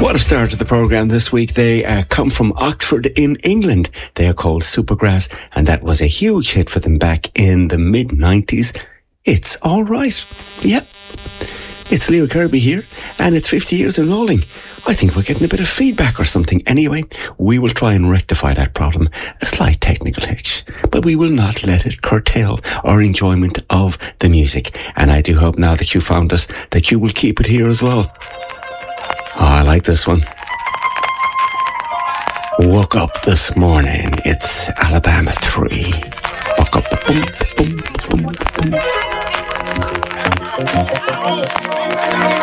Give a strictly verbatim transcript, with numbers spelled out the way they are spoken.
What a start to the programme this week. They uh, come from Oxford in England. They are called Supergrass, and that was a huge hit for them back in the mid nineties. It's all right. Yep. It's Leo Kirby here, and it's fifty years and rolling. I think we're getting a bit of feedback or something. Anyway, we will try and rectify that problem. A slight technical hitch, but we will not let it curtail our enjoyment of the music. And I do hope now that you found us, that you will keep it here as well. Oh, I like this one. Woke up this morning. It's Alabama three. Woke up. Boom, boom, boom, boom.